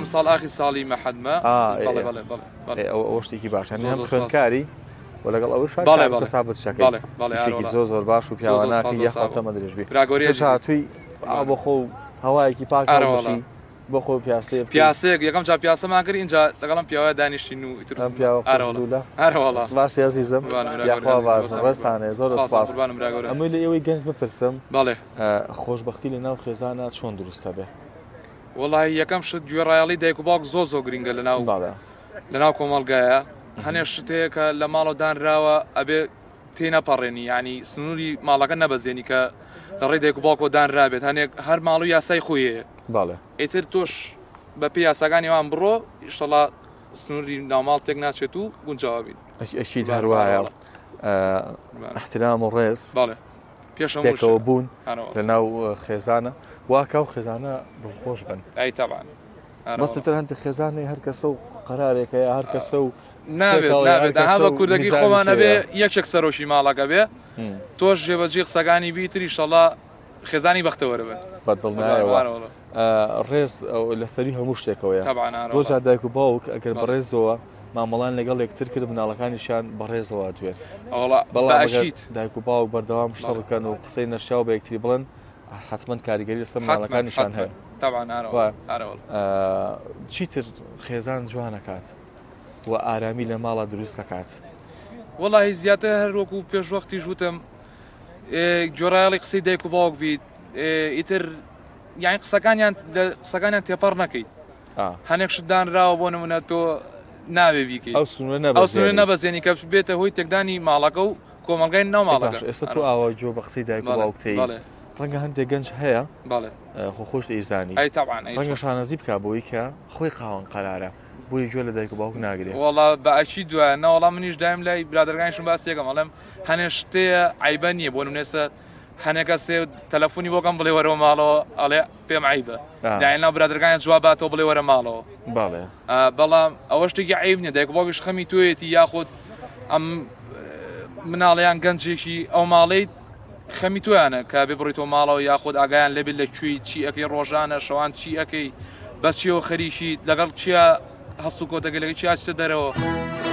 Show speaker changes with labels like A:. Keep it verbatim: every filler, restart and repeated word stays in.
A: ساڵ ئاخی ساڵی مەحەدمە
B: ئەوە شتێکی باش هەم خوێندکاری و لەگەڵ ئەوە شابەت شەکەی زۆر زۆر باش و پیاواناکی یەخاتەمە درێژبی هاتووی بۆ خۆ هەوایەکی پاکشی بۆ خۆ پیاسەیە
A: پیاسەیەک یەکەم جا پیاسەمان کرد اینجا لەگەڵم پیاوە دانیشتین و
B: ئەرەوەڵە باش یازیزم یاخوا باز ڕێستانێ زۆر سپاس ئەمووی لە ئێوەی گەنج بپرسم
A: بەڵێ
B: خۆشبەختی لە ناو خێزانە چۆن دروستە بێ
A: وەڵی یەکەم شت گوێڕایەڵی دایک و باوک زۆر زۆر گرنگە لەناو لەناو کۆمەڵگایە هەنێ شتەیە کە لە ماڵەوە دانراوە ئەبێ تێنەپەڕێنی ینی سنووری ماڵەکە نەبەزێنی کە لە ڕێی دایک و باوکۆ دانرابێت هەنێک هەر ماڵ و یاسای خۆیەیە ئیتر تۆش بە پێی یاساکانی وان بڕۆ ئیشتەڵا سنووری ناوماڵ تێک ناچێت و گونجاوابین
B: ئەشید هەروایە احترام و ڕێز پێشەوە بوون لە ناو خێزانە واکە و خێزانە دڵخۆش بن
A: ئەی تەبان
B: مەستتر هەندێک خێزانەی هەر کەسە و قەرارێکەیە هەر کەسە و
A: نابێت نابێت ها بە کوردەکەی خۆمانە بێ یەکێک سەرۆشی ماڵەکە بێ تۆش جێبەجێ قسەکانی بیتری ئیشتەڵا خێزانی بەختەوەرە بن
B: بەدڵ نایەوە ڕێز لەسەری هەموو شتێکەوەیە ڕۆژا دایک و باوک ئەگەر بەڕێزەوە مامەڵان لەگەڵ یەکتر کرد مناڵەکانیشان بەڕێزەوە دوێت
A: بەڵام
B: دایک و باوک بەردەوام شەڕ بکەن و قسەی نەشاو بە یەکتری بڵێن حتمما کاریگەری لەسەر مناڵەکانیشان هەیە چیتر خێزان جوانەکات و ئارامی لە ماڵە دروست دەکات
A: وەڵی زیاتر هەر وەکو پێشوەختی ژوتم جۆرایڵی قسەی دایک و باوک بیت ئیتر یانی قسەکانیان قسەکانیان تێپەڕ نەکەیت هەنێک شت دانراوە بۆ نمونە تۆ ناوێ بیکەیت
B: ئەو
A: سنوورە نەبەزێنی کە بێتە هۆی تێکدانی ماڵەکە و کۆمەلگای ناو ماڵەکە
B: ئێستا تۆ ئاوا جۆ بە قسەی دایک و باوکتەی ڕەنگە هەندێک گەنج هەیە خۆ خۆش ئیزانی ڕەنگە شانەزی بکە بۆی کە خۆی قاوەن قەرارە بۆی گوێ لە دایک و باوک ناگرێت
A: وەڵا بەعکی دوایە نەوەڵام منیش دایم لای برادەرگانیشم باسیەکەم ئەڵێم هەنێ شتەیە عیبە نییە بۆ نمونێسە هەنێکە سێ تەلەفۆنی بۆکەم بڵێ وەرەوە ماڵەوە ئەڵێ پێم عیبە داین ناو برادەرگانیان جواباتەوە بڵێ وەرە ماڵەوە بەڵام ئەوە شتێکی عیب نییە دایک و باوکیش خەمی تۆیەتی یاخود ئەم مناڵیان گەنجێکی ئەو ماڵەی خەمی تۆیانە کە بێ بڕیتەوە ماڵەوە یاخود ئاگایان لەبێت لە کوێی چی ئەەکەی ڕۆژانە شەوان چی ئەەکەی بەچیەوە خەریشی لەگەڵ چیە هەسوو کۆتەگەلەکەی چی ئاچتە دەرەوە